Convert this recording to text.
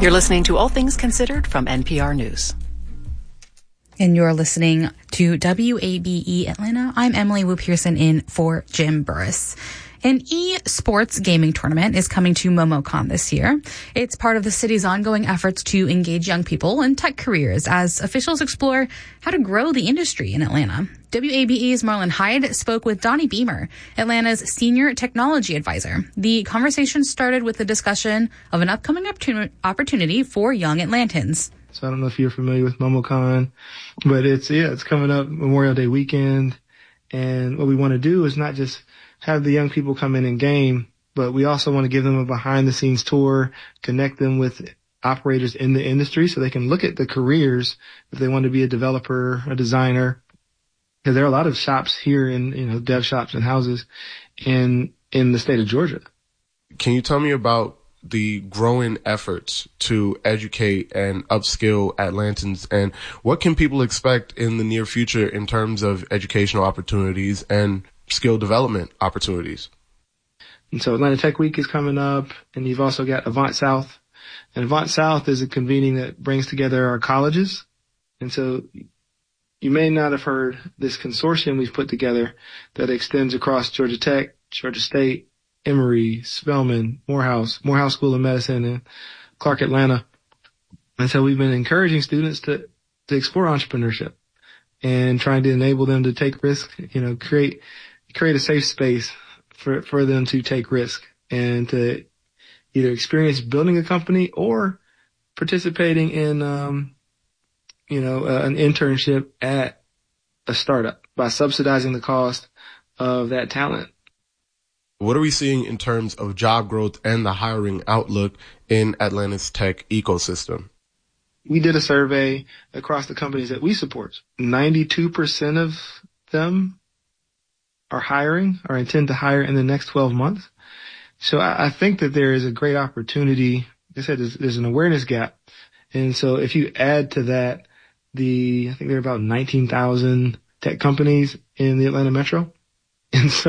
You're listening to All Things Considered from NPR News. And you're listening to WABE Atlanta. I'm Emily Wu Pearson in for Jim Burris. An eSports gaming tournament is coming to MomoCon this year. It's part of the city's ongoing efforts to engage young people in tech careers as officials explore how to grow the industry in Atlanta. WABE's Marlon Hyde spoke with Donnie Beamer, Atlanta's senior technology advisor. The conversation started with a discussion of an upcoming opportunity for young Atlantans. So I don't know if you're familiar with MomoCon, but it's coming up Memorial Day weekend. And what we want to do is not just have the young people come in and game, but we also want to give them a behind the scenes tour, connect them with operators in the industry so they can look at the careers if they want to be a developer, a designer. Because there are a lot of shops here in, dev shops and houses in the state of Georgia. Can you tell me about the growing efforts to educate and upskill Atlantans, and what can people expect in the near future in terms of educational opportunities and skill development opportunities? And so Atlanta Tech Week is coming up, and you've also got Avant South. And Avant South is a convening that brings together our colleges. And so you may not have heard this consortium we've put together that extends across Georgia Tech, Georgia State, Emory, Spelman, Morehouse School of Medicine, and Clark Atlanta. And so we've been encouraging students to explore entrepreneurship and trying to enable them to take risks, create a safe space for them to take risk and to either experience building a company or participating in, an internship at a startup by subsidizing the cost of that talent. What are we seeing in terms of job growth and the hiring outlook in Atlanta's tech ecosystem? We did a survey across the companies that we support. 92% of them are hiring or intend to hire in the next 12 months. So I think that there is a great opportunity. Like I said, there's an awareness gap. And so if you add to that I think there are about 19,000 tech companies in the Atlanta metro. And so